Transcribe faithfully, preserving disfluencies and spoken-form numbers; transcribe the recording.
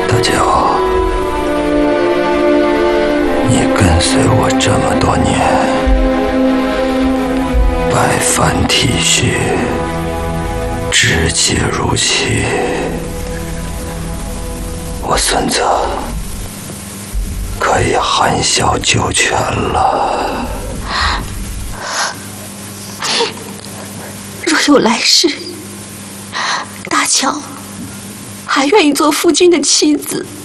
大舅，你跟随我这么多年，百般体恤，肢节如漆，我孙子可以含笑九泉了。 若有来世，大乔还愿意做夫君的妻子。